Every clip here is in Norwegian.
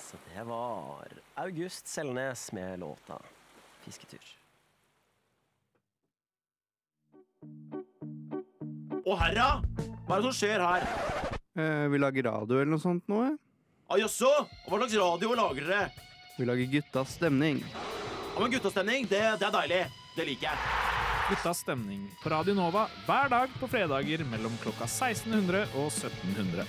Så det var August Selnes med låta Fisketur. Å herra! Hva er det som skjer her? Vi lager radio eller noe sånt nå. Jaså? Hva slags radio lager dere? Vi lager guttas stemning. Ja, men guttastemning, det er deilig. Det liker jeg. Guttas stemning på Radio Nova hver dag på fredager mellom klokka 1600 og 1700.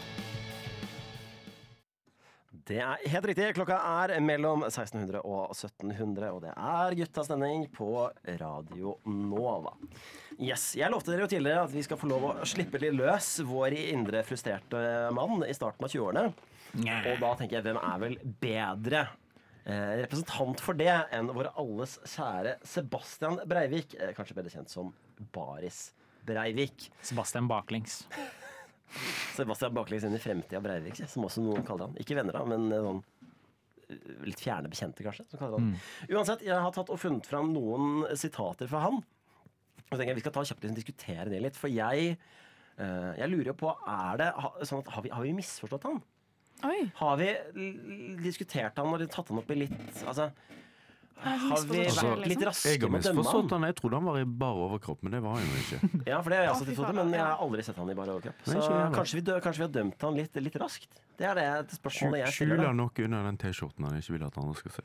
Det er helt riktig. Klokka er mellom 1600 og 1700, og det er guttastemning på Radio Nova. Yes, jeg lovte dere jo tidligere at vi skal få lov å slippe litt løs vår indre frustrerte mann i starten av 20-årene. Og da tenker jeg, hvem er vel bedre representant for det enn vår alles kjære Sebastian Breivik, kanskje bedre kjent som Baris Breivik. Sebastian Baklengs. Sebastian Baklengs inn i fremtiden Breivik, som også noen kaller han. Ikke venner da, men sånn litt fjerne bekjente kanskje, som kaller han. Uansett, jeg har tatt og funnet fram noen sitater fra han. Og jeg tenker vi skal ta kjapt og diskutere det litt, for jeg lurer jo på, er det sånn at har vi misforstått han? Oi. Har vi diskutert han og tatt han opp i litt, altså, har vi vært litt raske med å dømme han? Jeg trodde han var i bar overkropp, men det var han jo ikke. Ja, for det har jeg også tilstått, men jeg har aldri sett han i bar overkropp. Så kanskje vi har dømt han litt raskt. Det er det spørsmålet jeg stiller. Skjuler nok under den t-skjorten han ikke vil at andre skal se.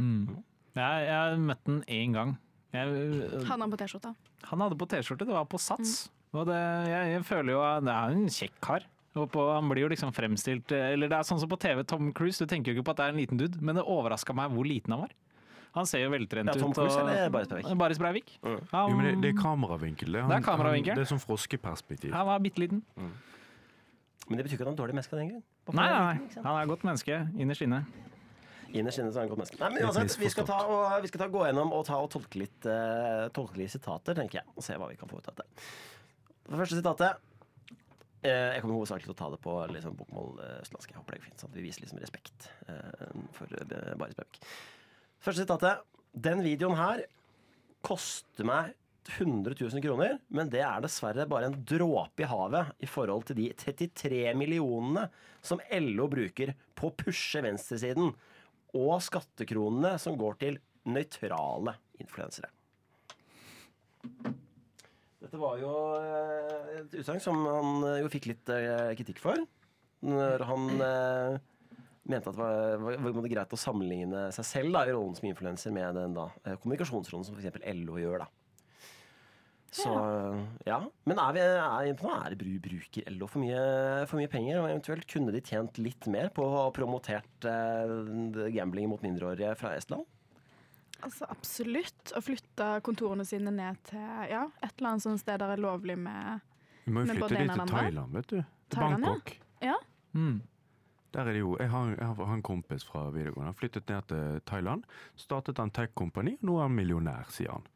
Jeg har møtt den en gang. Hadde han på t-skjorta? Han hadde på t-skjorte, det var på Sats. Og jeg føler jo at det er en kjekk kar. Han blir jo liksom fremstilt, eller det er sånn som på TV, Tom Cruise, du tenker jo ikke på at det er en liten dude, men det overrasket meg hvor liten han var. Han ser jo veltrent ut. Tom Cruise eller Baris Breivik? Baris Breivik. Jo, men det er kameravinkel. Det er kameravinkel. Det er sånn froskeperspektiv. Han var bitteliten. Men det betyr ikke at han er dårlig menneske av den grunn. Nei, han er et godt menneske, innerst inne. Innerst inne så er han et godt menneske. Nei, men uansett, vi skal gå gjennom og tolke litt sitater, tenker jeg, og se hva vi kan få ut av det. Det første sitatet, jeg kommer hovedsakelig til å ta det på liksom, bokmål-østlandsk. Jeg håper det er fint, sånn at vi viser liksom respekt for Baris Breivik. Første sitatet. Den videoen her koster meg 100 000 kroner, men det er dessverre bare en dråpe i havet i forhold til de 33 millionene som LO bruker på å pushe venstresiden, og skattekronene som går til nøytrale influensere. Dette var jo et utsagn som han jo fikk litt kritikk for, når han mente at det var greit å sammenligne seg selv da, i rollen som influenser med den da, kommunikasjonsrollen som for eksempel LO gjør da. Så ja, men bruker LO for mye penger, og eventuelt kunne de tjent litt mer på å ha promotert gambling mot mindreårige fra Estland? Altså absolutt, å flytte kontorene sine ned til et eller annet sånt sted der er lovlig med Vi må jo flytte de til Thailand, vet du. Til Bangkok. Ja. Der er det jo, jeg har en kompis fra videregående. Han flyttet ned til Thailand, startet en tech-kompani, og nå er han millionær, sier han.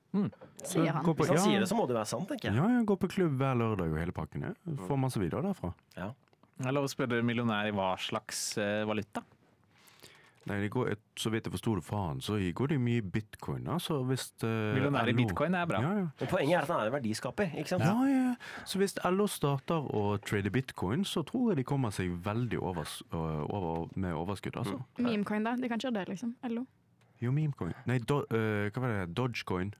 Sier han. Hvis han sier det, så må det være sant, tenker jeg. Ja, jeg går på klubb hver lørdag og hele pakken. Får masse videoer derfra. Ja. Jeg lover å spørre millionær i hva slags valuta? Nei, det går, så vidt jeg forstod det fra han, så går det mye bitcoin. Altså, millionær i bitcoin er bra. Ja. Men poenget er at han er en verdiskaper, ikke sant? Ja. Så hvis LO starter å trade bitcoin, så tror jeg de kommer seg veldig med overskudd, altså. Memecoin da, de kan ikke gjøre det liksom, LO. Jo, memecoin. Nei, hva var det? Dogecoin.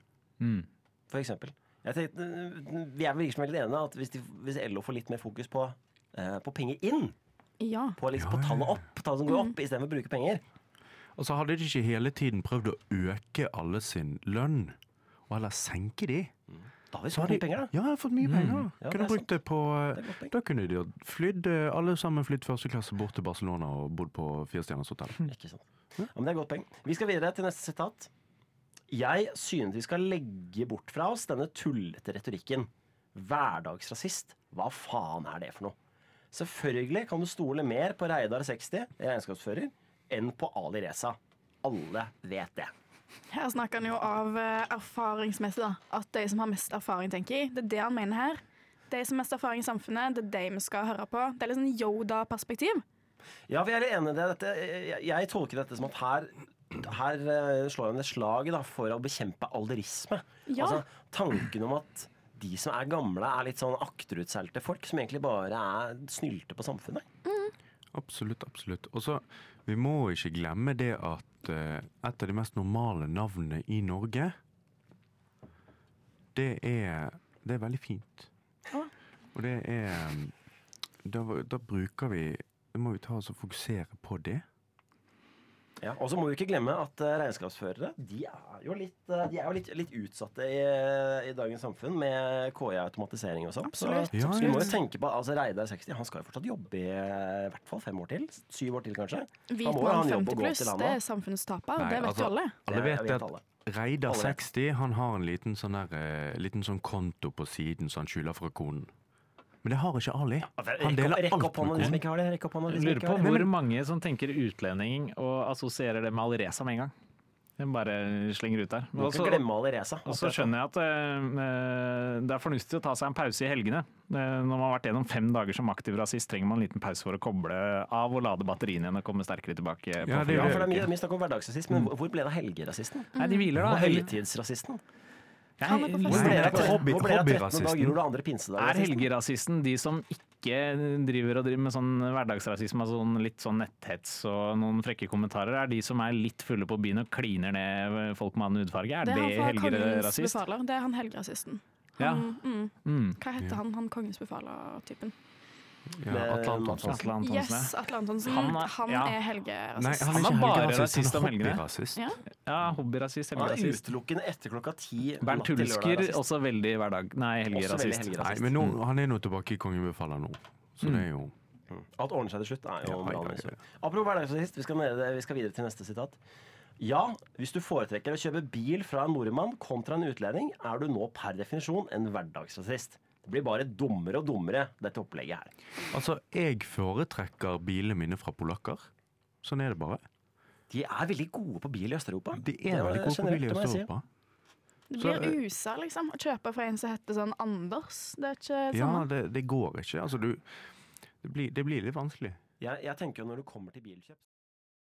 For eksempel. Jeg tenkte, vi er vel ikke veldig enige at hvis LO får litt mer fokus på penger inn, på tallet opp, tallet som går opp, i stedet for å bruke penger. Og så hadde de ikke hele tiden prøvd å øke alle sin lønn, og eller senke de. Da har vi fått mye penger da. Ja, jeg har fått mye penger. Ja, kunne brukt det på, da kunne de alle sammen flytt første klasse bort til Barcelona og bodd på 4-stjerners hotell. Ikke sant. Ja, men det er godt poeng. Vi skal videre til neste sitat. Jeg synes vi skal legge bort fra oss denne tullete retorikken. Hverdagsrasist. Hva faen er det for noe? Selvfølgelig kan du stole mer på Reidar 60, regnskapsfører, enn på Ali Reza. Alle vet det. Her snakker han jo av erfaringsmessig da, at de som har mest erfaring tenker jeg. Det er det han mener her. De som har mest erfaring i samfunnet, det er de vi skal høre på. Det er litt sånn Yoda-perspektiv. Ja, vi er litt enige i det. Jeg tolker dette som at her slår han et slag da, for å bekjempe alderisme. Ja. Altså, tanken om at de som er gamle er litt sånn akterutseilte folk som egentlig bare er snylte på samfunnet. Absolutt, absolutt. Og så, vi må ikke glemme det at et av de mest normale navnene i Norge, det er veldig fint. Og det er, da bruker vi, da må vi ta oss og fokusere på det. Ja, og så må vi ikke glemme at regnskapsførere de er jo litt utsatte i dagens samfunn med KI-automatisering og sånn. Så Absolutt. vi må jo tenke på altså Reidar 60, han skal jo fortsatt jobbe i hvert fall 5 år til. 7 år til kanskje. Hvit Han må jo ha mann en jobb 50 å gå pluss, til, han det da. er samfunnets taper. Nei, Det vet altså, jo alle. Alle vet vet at alle. Reidar Alle vet. 60, han har en liten sånn konto på siden som han skjuler fra konen. Men det har ikke Ali. Han deler Rekk alt opp hånda, med de som konen. ikke har det. Rekk opp hånda, de Jeg som lurer ikke på har det. hvor mange som tenker utlending og assosierer det med Alireza med en gang. Den bare slenger ut der. Du må Og ikke så- glemme Alireza. Og så skjønner jeg at det er fornuftig å ta seg en pause i helgene. Når man har vært gjennom 5 dager som aktiv rasist, trenger man en liten pause for å koble av og lade batteriene igjen og komme sterkere tilbake. Ja, på det er flyet. Ja, for det er mye snakk om hverdagsrasisme, men hvor ble det av helgerasisten? Nei, de hviler Og da. høytidsrasisten? Han er på Hvor fest. ble Nei, det av hobby- 13 dager, hobbyrasisten. jul og andre pinsedag? Er helgerasisten de som ikke driver med sånn hverdagsrasisme, altså sånn litt sånn netthets og noen frekke kommentarer, er de som er litt fulle på byen og kliner ned folk med annen hudfarge? Er Det det er han fra Kongens helgerasist? befaler. Det er han helgerasisten. Ja. Han, Hva heter han? Han Kongens befaler-typen. Ja, Med Atle Antonsen. Atle Antonsen, ja. Yes, Atle Antonsen. Han Han er- ja. er Nei, helgerasist. han Han er er ikke bare helgerasist, rasist han om er helgene. hobbyrasist. Ja. Ja, hobbyrasist, Han er helgerasist. utelukkende etter klokka 10. Bernt Hulsker, også veldig hverdag. Nei, Også veldig helgerasist. helgerasist. Nei, men nå, han er nå tilbake i Kongen befaler nå. Så det er jo Alt ordner seg til slutt. Er jo Ja, bra, ja, liksom. ja. Apropos hverdagsrasist, vi skal videre til neste sitat. Ja, hvis du foretrekker å kjøpe bil fra en nordmann kontra en utlending, er du nå per definisjon en hverdagsrasist. Det blir bare dummere og dummere, dette opplegget her. Altså, jeg foretrekker bilene mine fra polakker. Sånn er det bare. De er veldig gode på bil i Øst-Europa. De er veldig gode på bil i generelt, det må jeg si. Øst-Europa. Det Så, blir USA, liksom. Å kjøpe fra en som heter sånn Anders. Det er ikke Ja, samme. det går ikke. Altså, det blir litt vanskelig. Jeg tenker jo når du kommer til bilkjøp